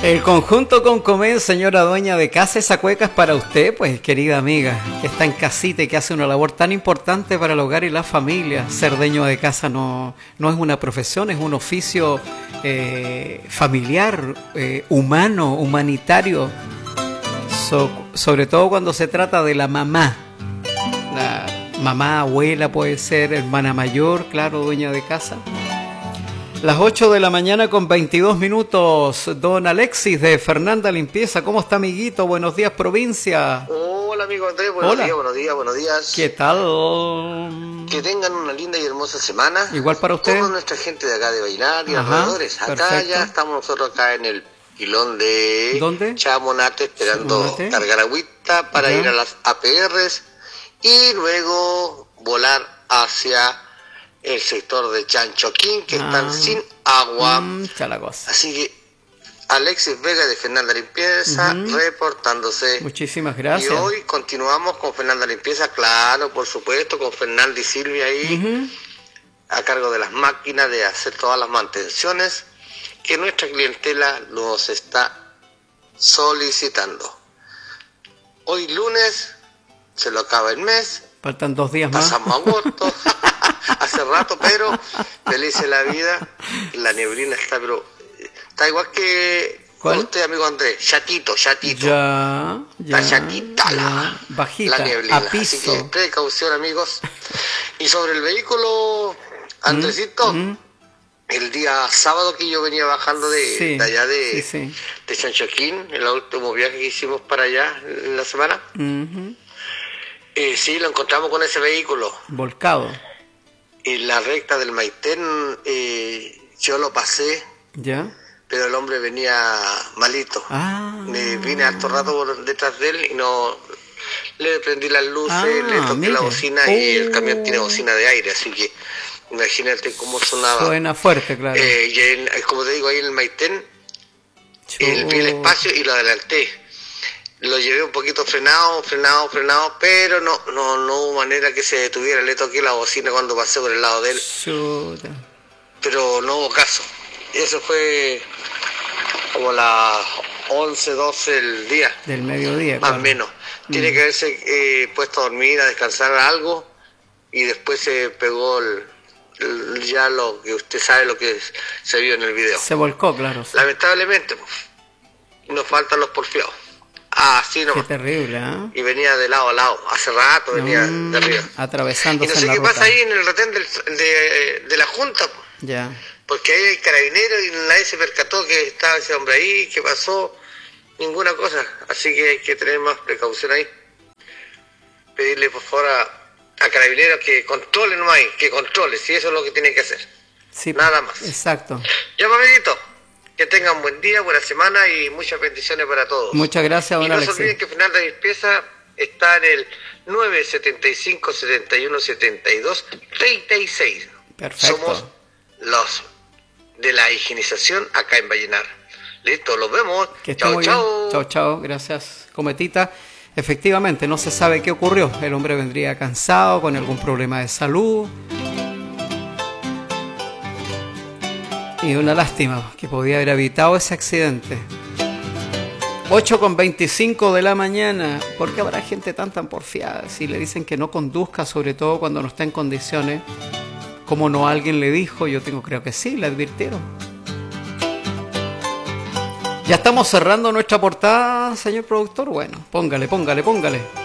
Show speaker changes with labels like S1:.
S1: El conjunto Concomén, señora dueña de casa, esa cueca es para usted, pues, querida amiga, que está en casita y que hace una labor tan importante para el hogar y la familia. Ser dueño de casa no es una profesión, es un oficio familiar, humano, humanitario, sobre todo cuando se trata de la mamá. La mamá, abuela puede ser, hermana mayor, claro, dueña de casa. Las 8 de la mañana con 22 minutos. Don Alexis de Fernanda Limpieza. ¿Cómo está, amiguito? Buenos días, provincia.
S2: Hola, amigo Andrés. Buenos días, buenos días, buenos días.
S1: ¿Qué tal?
S2: Que tengan una linda y hermosa semana.
S1: Igual para ustedes.
S2: Toda nuestra gente de acá de Bailar y alrededores. Acá perfecto. Ya estamos nosotros acá en el pilón de
S1: ¿dónde?
S2: Chamonate, esperando
S1: Chamonate.
S2: Cargar agüita para ir a las APRs y luego volar hacia el sector de Chanchoquín, que están sin agua. Así que Alexis Vega de Fernanda Limpieza reportándose.
S1: Muchísimas gracias.
S2: Y hoy continuamos con Fernanda Limpieza, claro, por supuesto, con Fernanda y Silvia ahí, a cargo de las máquinas, de hacer todas las mantenciones que nuestra clientela nos está solicitando. Hoy lunes, se lo acaba el mes.
S1: Faltan 2 días más.
S2: Pasamos agosto. Hace rato, pero feliz en la vida. La neblina está, pero está igual que usted, amigo Andrés, chatito.
S1: Ya.
S2: Está chatita
S1: bajita,
S2: la neblina.
S1: a piso.
S2: Así que precaución, amigos. Y sobre el vehículo, Andresito, el día sábado que yo venía bajando de allá de Chanchoquín, el último viaje que hicimos para allá en la semana, sí, lo encontramos con ese vehículo.
S1: Volcado.
S2: En la recta del Maitén yo lo pasé,
S1: ¿ya?
S2: Pero el hombre venía malito. Me vine harto rato por detrás de él y no le prendí las luces, le toqué la bocina y el camión tiene bocina de aire, así que imagínate cómo sonaba.
S1: Suena fuerte, claro.
S2: Y como te digo, ahí en el Maitén, vi el espacio y lo adelanté. Lo llevé un poquito frenado, pero no hubo manera que se detuviera. Le toqué la bocina cuando pasé por el lado de él.
S1: Chuta.
S2: Pero no hubo caso. Y eso fue como las 11, 12 del día.
S1: Del mediodía,
S2: más o menos. Tiene que haberse puesto a dormir, a descansar algo, y después se pegó ya lo que usted sabe, lo que se vio en el video.
S1: Se volcó, claro. Sí.
S2: Lamentablemente, nos faltan los porfiados. Sí, no.
S1: Qué terrible, ¿eh?
S2: Y venía de lado a lado, hace rato venía de arriba.
S1: Atravesando.
S2: Y no sé qué pasa ahí en el retén de la Junta.
S1: Ya.
S2: Porque ahí hay carabineros y nadie se percató que estaba ese hombre ahí, que pasó, ninguna cosa. Así que hay que tener más precaución ahí. Pedirle por favor a carabineros que controlen nomás ahí, que controle, si eso es lo que tiene que hacer.
S1: Sí,
S2: nada más.
S1: Exacto.
S2: Ya, amiguito. Que tengan buen día, buena semana y muchas bendiciones para todos.
S1: Muchas gracias, don Alexis.
S2: Y no se olviden que Fernanda Limpieza está en el 975-7172-36.
S1: Perfecto.
S2: Somos los de la higienización acá en Vallenar. Listo, los vemos.
S1: Chao, chao. Gracias, Cometita. Efectivamente, no se sabe qué ocurrió. El hombre vendría cansado, con algún problema de salud. Y una lástima que podía haber evitado ese accidente. 8:25 de la mañana. ¿Por qué habrá gente tan porfiada? Si le dicen que no conduzca, sobre todo cuando no está en condiciones. ¿Cómo no alguien le dijo? Creo que sí, le advirtieron. Ya estamos cerrando nuestra portada, señor productor. Bueno, póngale.